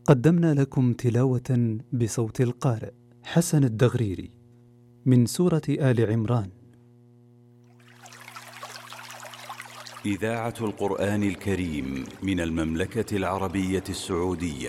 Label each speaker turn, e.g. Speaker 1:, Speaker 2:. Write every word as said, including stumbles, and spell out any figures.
Speaker 1: قدمنا لكم تلاوة بصوت القارئ حسن الدغريري من سورة آل عمران.
Speaker 2: إذاعة القرآن الكريم من المملكة العربية السعودية.